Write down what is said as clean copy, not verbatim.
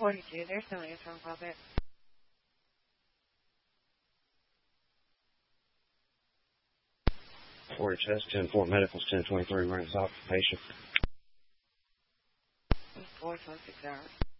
42. There's no answer on call back. Florida Chest 10-4 Medicals 1023 runs off the patient. 4 6 hours.